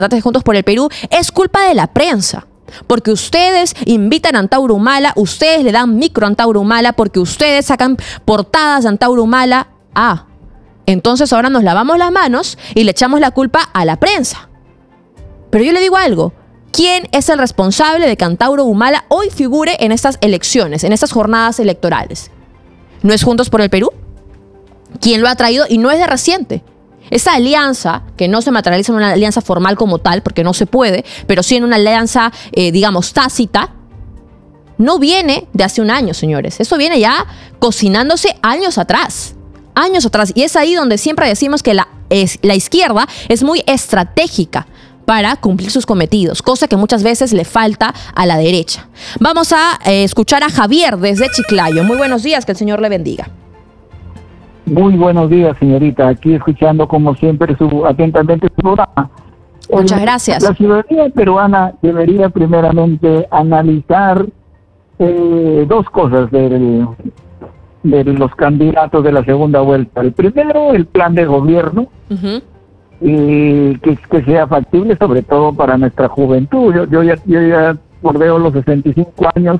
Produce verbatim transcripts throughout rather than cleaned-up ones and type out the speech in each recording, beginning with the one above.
de Juntos por el Perú, es culpa de la prensa. Porque ustedes invitan a Antauro Humala, ustedes le dan micro a Antauro Humala, porque ustedes sacan portadas de Antauro Humala. Ah, entonces ahora nos lavamos las manos y le echamos la culpa a la prensa. Pero yo le digo algo. ¿Quién es el responsable de que Antauro Humala hoy figure en estas elecciones, en estas jornadas electorales? ¿No es Juntos por el Perú? ¿Quién lo ha traído? Y no es de reciente. Esa alianza, que no se materializa en una alianza formal como tal, porque no se puede, pero sí en una alianza, eh, digamos, tácita, no viene de hace un año, señores. Eso viene ya cocinándose años atrás. Años atrás. Y es ahí donde siempre decimos que la, es, la izquierda es muy estratégica para cumplir sus cometidos, cosa que muchas veces le falta a la derecha. Vamos a eh, escuchar a Javier desde Chiclayo. Muy buenos días, que el Señor le bendiga. Muy buenos días, señorita. Aquí escuchando, como siempre, su atentamente su programa. Muchas El, gracias. La ciudadanía peruana debería primeramente analizar eh, dos cosas del, de los candidatos de la segunda vuelta. El primero, el plan de gobierno, uh-huh. y que, que sea factible, sobre todo para nuestra juventud. Yo, yo ya, yo ya bordeo los sesenta y cinco años.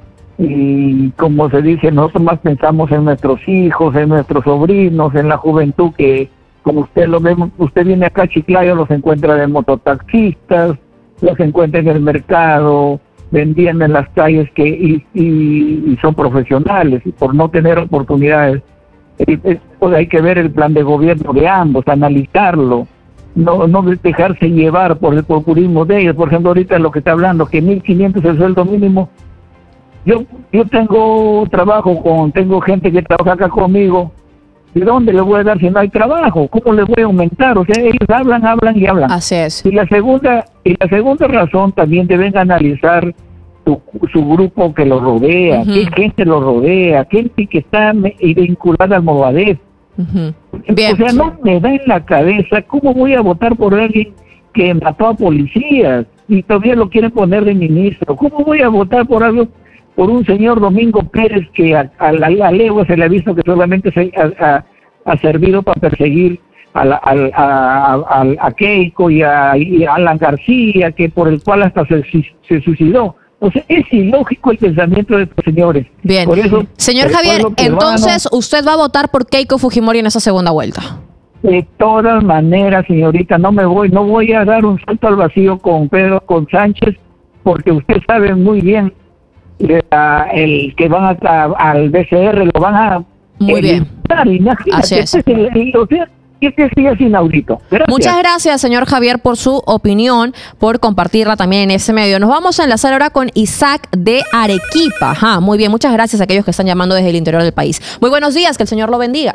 Y como se dice, nosotros más pensamos en nuestros hijos, en nuestros sobrinos, en la juventud que, como usted lo ve, usted viene acá a Chiclayo, los encuentra de mototaxistas, los encuentra en el mercado, vendiendo en las calles que y, y, y son profesionales, y por no tener oportunidades, eh, pues hay que ver el plan de gobierno de ambos, analizarlo, no no dejarse llevar por el populismo de ellos. Por ejemplo, ahorita lo que está hablando, que mil quinientos es el sueldo mínimo. Yo yo tengo trabajo con, tengo gente que trabaja acá conmigo. ¿De dónde le voy a dar si no hay trabajo? ¿Cómo le voy a aumentar? O sea, ellos hablan, hablan y hablan. Así es. Y la segunda, y la segunda razón, también deben analizar su, su grupo que lo rodea, uh-huh. qué gente lo rodea, gente que está vinculada al Movadef. Uh-huh. O sea, no me da en la cabeza cómo voy a votar por alguien que mató a policías y todavía lo quieren poner de ministro. ¿Cómo voy a votar por algo? Por un señor Domingo Pérez que a, a la, la legua se le ha visto que solamente se ha, ha, ha servido para perseguir a, la, a, a, a, a Keiko y a, y a Alan García, que por el cual hasta se, se suicidó. O sea, es ilógico el pensamiento de estos señores. Bien. Por eso, señor Javier, entonces usted va a votar por Keiko Fujimori en esa segunda vuelta. De todas maneras, señorita, no me voy, no voy a dar un salto al vacío con Pedro, con Sánchez, porque usted sabe muy bien La, el que van a, al B C R lo van a muy bien. Imagínate, Así es. Este, el, o sea, este sí es inaudito. Gracias. Muchas gracias, señor Javier, por su opinión, por compartirla también en ese medio. Nos vamos a enlazar ahora con Isaac de Arequipa. Ajá, muy bien, muchas gracias a aquellos que están llamando desde el interior del país. Muy buenos días, que el Señor lo bendiga.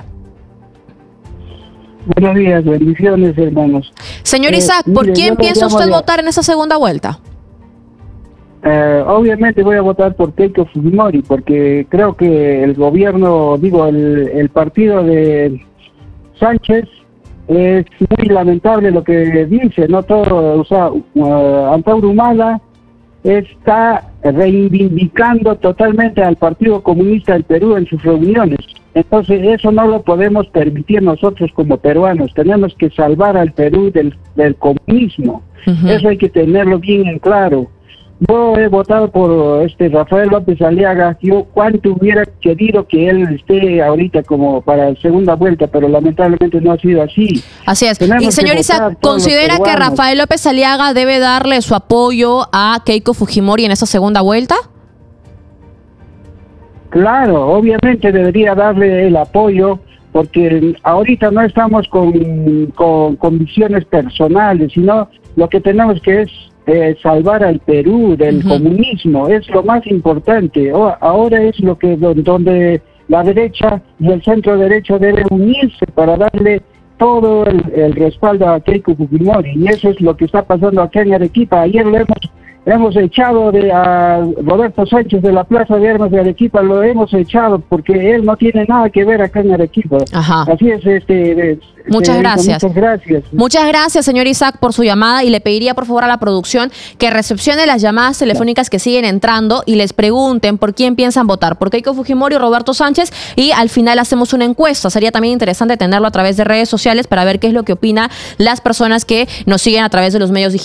Buenos días, bendiciones, hermanos. Señor eh, Isaac, ¿por mire, quién piensa usted de... votar en esa segunda vuelta? Eh, obviamente voy a votar por Keiko Fujimori, porque creo que el gobierno, digo, el, el partido de Sánchez es muy lamentable lo que dice, no todo, o sea, uh, Antauro Humala está reivindicando totalmente al Partido Comunista del Perú en sus reuniones. Entonces eso no lo podemos permitir nosotros como peruanos, tenemos que salvar al Perú del, del comunismo. Uh-huh. Eso hay que tenerlo bien en claro. Yo he votado por este Rafael López Aliaga. Yo cuánto hubiera querido que él esté ahorita como para la segunda vuelta, pero lamentablemente no ha sido así. Así es. Tenemos y señor Isaac, ¿considera que Rafael López Aliaga debe darle su apoyo a Keiko Fujimori en esa segunda vuelta? Claro, obviamente debería darle el apoyo, porque ahorita no estamos con, con, con visiones personales, sino lo que tenemos que es Eh, salvar al Perú del uh-huh. comunismo, es lo más importante. O, ahora es lo que donde la derecha y el centro derecha deben unirse para darle todo el, el respaldo a Keiko Fujimori, y eso es lo que está pasando acá en Arequipa. Ayer lo hemos hemos echado de, a Roberto Sánchez de la Plaza de Armas de Arequipa, lo hemos echado porque él no tiene nada que ver acá en Arequipa. Ajá. Así es, este... este Muchas gracias. Muchas gracias. Muchas gracias, señor Isaac, por su llamada, y le pediría por favor a la producción que recepcione las llamadas telefónicas que siguen entrando y les pregunten por quién piensan votar, por Keiko Fujimori o Roberto Sánchez, y al final hacemos una encuesta. Sería también interesante tenerlo a través de redes sociales para ver qué es lo que opinan las personas que nos siguen a través de los medios digitales.